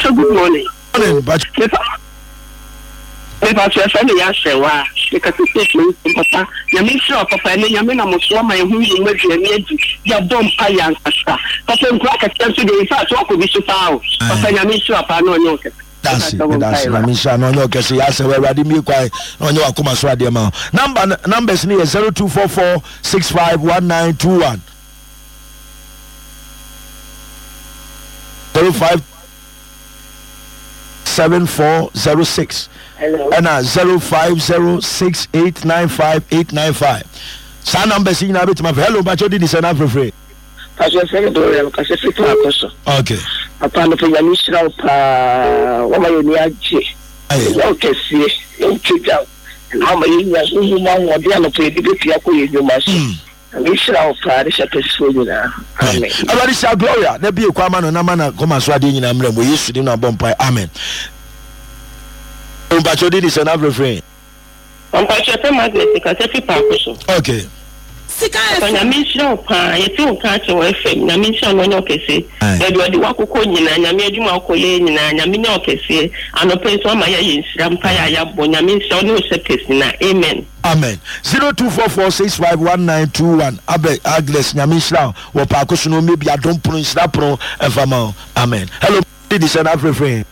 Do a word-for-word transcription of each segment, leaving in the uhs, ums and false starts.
Pastor, good morning. Morning, but if I say something, I say, wow, because it's a papa. You mean sure, papa, and you mean I'm so my who you make your need. You don't pay young pasta. Papa, I'm quite expensive. In fact, what could be so far? Papa, you mean sure, I know you. That's it. That's it. I mean, sure, no, no, because he has a way ready me quite on your Akuma Swadi amount. Number numbers near zero two four four six five one nine two one. Zero five seven four zero six. Hello. And uh, zero five zero six eight nine five eight nine five. Sa numbers in a bit my hello, but you did this enough for free. Pastor, Secretary, because it's a question. Okay. Upon the Yamisha, what are you near? Okay, see, you check out. And how many years you want to be on the play to get you must. And we shall have parish at the school. Amen. Already shall Gloria. There be a Quaman and Amana come as Swadi in Amrem. We used to do not bump. Amen. But you did this another refrain. I'm quite sure because every person. Okay. When I mention, I feel catch away from I mention when you can say that you are the Wakukonin and I made you Makoyen and I mean, okay, say, and a place on my age, Rampire Yabon, I mean, so no second. Amen. Amen. Zero two four four six five one nine two one. Abe Agnes Nyamisha or Pacosuno, maybe I don't pronounce that pro and Fama. Amen. Hello, did this another refrain.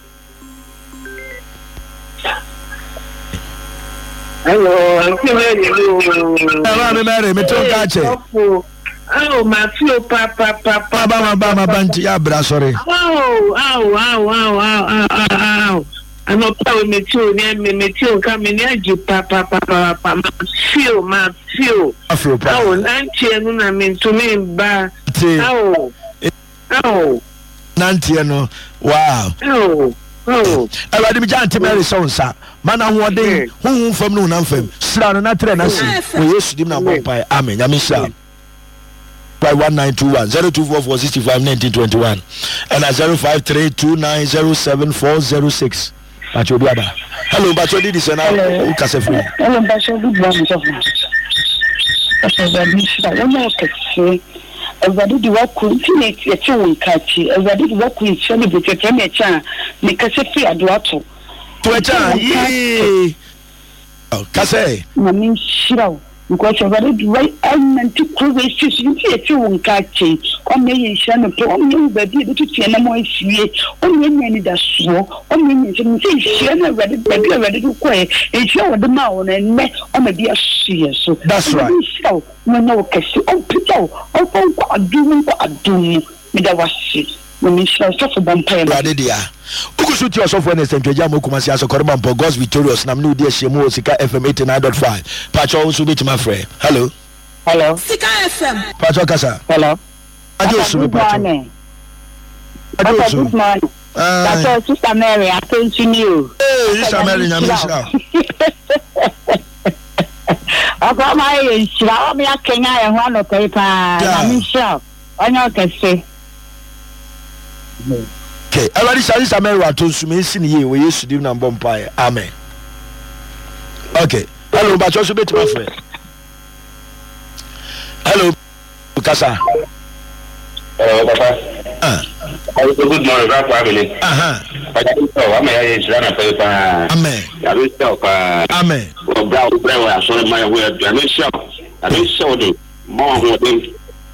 Hello, I'm hearing you. Hello, Mary, me talk catch. Oh, my feel, papa, papa, Baba, Baba, Banti, Abra, sorry. Oh, oh, oh, oh, oh, oh, oh. I'm not telling me too, me, me too, coming near you, papa, papa, papa, feel, my feel. Oh, Nancy, and I mean to me, ba. Oh, oh, Nancy, no, wow. Oh. Oh, I read me Janty Mary Sonsa. Man, I'm one day, whom from noon and fame. Slan and Atrenasi. We used to do now by Amen. Yamisha by one nine two one zero two four four sixty five nineteen twenty one and at zero five three two nine zero seven four zero six. Hello, Bacho did this and I can say free. Hello, Bacho, good morning. Everybody do work with a two catchy. Everybody do work with celebrity Kenya. Make us a free adwato. To a child, oh, Casse. I mean, Shiro, because everybody do right and to prove it to a two catchy. Or may shan a problem, but be able to see no more see. Only many that slow, only say, she never ready, baby, ready to quiet, and show the mound and met on a dear shear. So that's right. So, no, no, Cassie, oh, people, oh, what do what do me that was shit. When we shall suffer them pay. Radia. Who should your software and Jamu Kumasi as a Corman for God's victorious Namnu dear Shemo Sika F M eighty nine point five. Pacho also meet my friend. Hello. Hello. Sika F M. Pacho Casa. Hello. Adios, good morning. Adios. Good morning. That's all, Sister Mary. I continue. Hey, Sister Mary, Nyamisha. I got my shower. Me a Kenya and one of paper. Nyamisha. I know can say. Okay, already Sister Mary was to me in here. We used to do number umpire. Amen. Okay. Hello, but also bet my friend. Hello, Casa. Hello, Papa. Ah. Uh, good morning, family. Uh-huh. I'm a Israeli paper. Amen. I will stop. Amen. Brown, brown, I saw my word. I will show. I will show them more than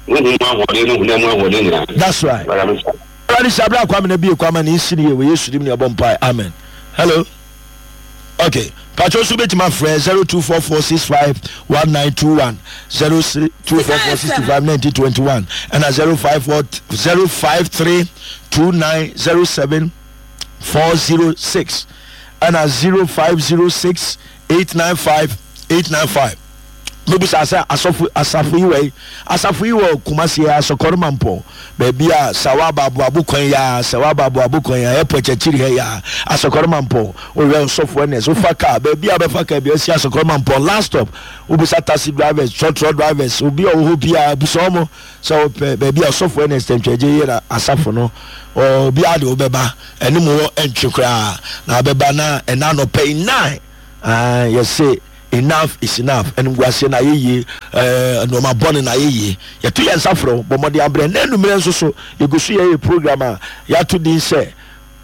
that's right. Already Sabra Kwame be a Kwame in Sydney. We used to do near Bompire. Amen. Hello. Okay. Patrol submit my friend zero two four four six five one nine two one zero two four four sixty five ninety twenty one and a zero five four zero five three two nine zero seven four zero six and a zero five zero six eight nine five eight nine five. Maybe Sasa Asafu Asafu way Asafu Kumasi Asokormampo baby Sawaba Abu Konya Sawaba Abu Konya Airport Chiri ya Asokormampo we will software so faka baby Abafaka be Asokormampo last stop Ubisa taxi drivers truck drivers Ubi Ubia Busomo so baby software next time Cheje Asafu no or Biado Beba and more entry cry now Beba na and now no pay nine ah yes say enough is enough and we are saying aye eh no ma born na aye ya to yan safro but mo de abre na numere so so you go see a program ya to din say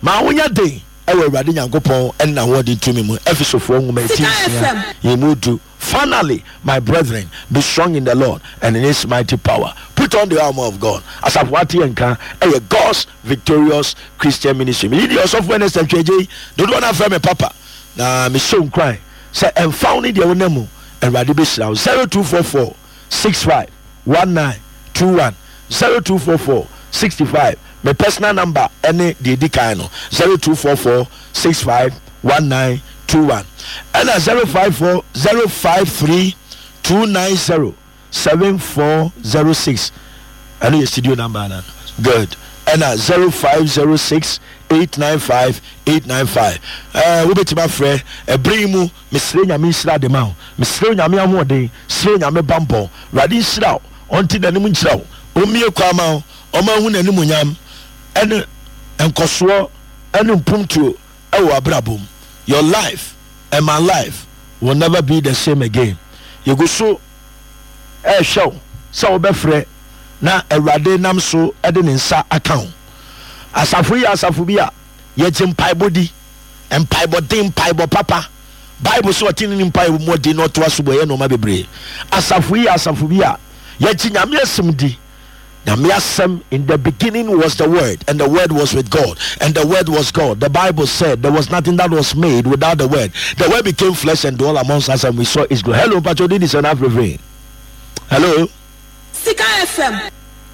ma wonya den ewe Awurade Nyankopɔn enna wodi tumi mu Efesofo nwoma eighteen yemudu. Finally, my brethren, be strong in the Lord and in his mighty power. Put on the armor of God. As of what you can, a God's victorious Christian ministry. Me need yourself when it's J J. Don't want to me papa. Na me show cry. Say and found it your name and ready be now. Zero two four four six five one nine two one zero two four four sixty five. My personal number any the dikano zero two four four six five one nine two one and a zero five four zero five three two nine zero seven four zero six. I know your studio number now. Good. And a zero five zero six eight nine five eight nine five. Uh, we bet my friend a bring mu Mister Nyamisra de Mao. Mister Nyamia Mode, Sir Nyame Bambo, Radin Slow, until the Nimun Slow, Umia Kwama, Oma Wun and Nimunyam, and and Koswo, and Pumptu, Ewa Brabum. Your life and my life will never be the same again. You go so a show, so be free. Na Awurade nam so ede ne nsa account asafo yi asafo bi a yeti mpaibo di mpaibo din mpaibo papa Bible so tin ni mpaibo modi no to asobo ye no ma bebre asafo yi asafo bi a yeti nyame asem di nyame asem. In the beginning was the word and the word was with God and the word was God. The Bible said there was nothing that was made without the word. The word became flesh and dwelt amongst us and we saw his glory. Hello Pacho, this is an African. Hello Sika F M.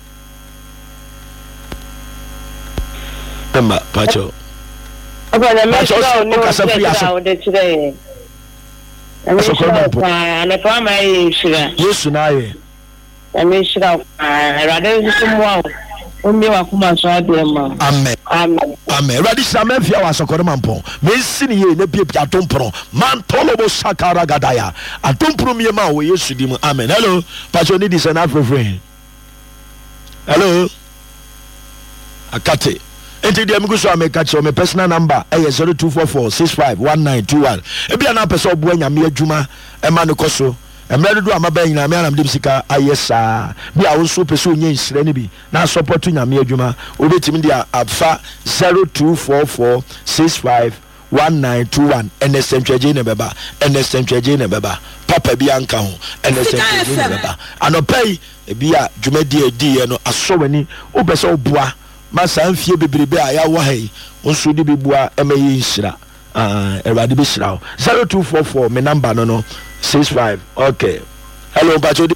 Remember, Pacho. Okay, I'm not sure no one today. I'm sure and if I'm a sugar. Yes, now. I'm sure I rather someone. Only wa kuma so adem. Amen. Amen. Amen. Ready Samuel fia wa sokoromampo. Me sini ye ne bie pia tompro. Man tolobo sakara gadaya. Atompro me ma wo Yesu di mu. Amen. Hello. Pacho need is an African. Hello. Akate. Enti dia miguso ameka che me personal number eh zero two four four six five one nine two one. E bia na person obo anyame adwuma e ma ne koso. Emre do amaba nyina me anam dem sika ayesa. Bia wo so pese onye nsire ne bi na support nyame adwuma. Obetimi dia afa zero two four four six five one nine two one N S M T J ne beba N S M T J ne beba papa bi anka ho N S M T J ne beba anopai e bia dwumadi edi no asowani wo pese obua masa mfie bebrebe a ya wo hai onso di bibua emeyi nsira ah Erade be shira zero two four four me number no no six five. Okay. Hello Pacho.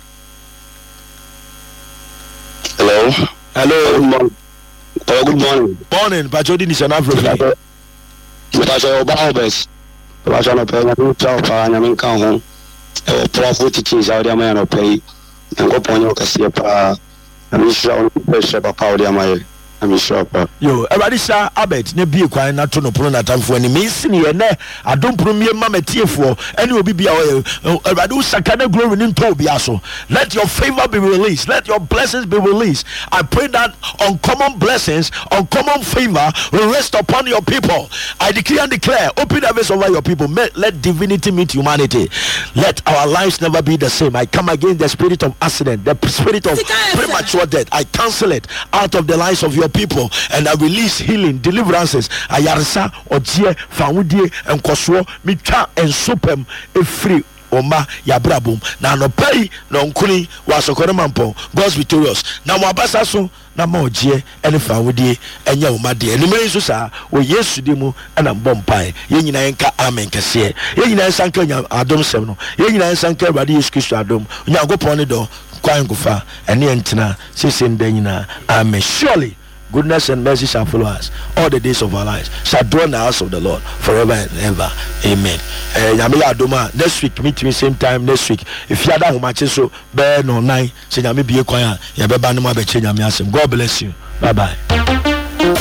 Hello. Hello. Good morning. Oh, good morning. Morning Pacho di South Africa. Pacho Obabes. Pacho no pay na tell pa na min kan ho. E profit teaching Saudi Arabia no pay. Ngo ponyo kase pa. Na mi shira on pressure pa pa odi amaye. I'm sure. Yo, everybody sa abet ne bie kwan na to no pro na tamfo ni me sini ye ne adom pro mie ma metiefo ene obi bia everybody usaka na glory ni nto bia so. Let your favor be released, let your blessings be released. I pray that uncommon blessings, uncommon favor will rest upon your people. I decree and declare, open the heavens over your people. Let divinity meet humanity. Let our lives never be the same. I come against the spirit of accident, the spirit of premature death. I cancel it out of the lives of your people and I release healing, deliverances. Ayarsa, Ojie, Faudie, and Koswo, Mita, and Supem, a free. Oma ya brabum na no pay no nkuni wa sokoromampo God's victorious na mo abasa so na ma ogie ene fa wodie enya oma de ene meri so sa o Yesu di mu ana mbompai ye nyina enka amen kase ye nyina sanka nya adom sem no ye nyina sanka Awurade Yesu Kristo adom Onyankopon ne do kwan gofa ene entina sese ndanyina amen. Surely goodness and mercy shall follow us all the days of our lives, shall dwell in the house of the Lord forever and ever. Amen. Uh, next week, meet me same time next week. If you are that much so, bear no nine, say, God bless you. Bye bye.